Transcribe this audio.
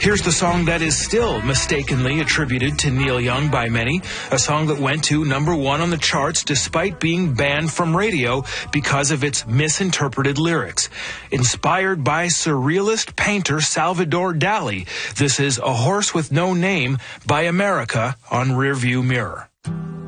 Here's the song that is still mistakenly attributed to Neil Young by many, a song that went to #1 on the charts despite being banned from radio because of its misinterpreted lyrics. Inspired by surrealist painter Salvador Dali, this is A Horse with No Name by America on Rearview Mirror.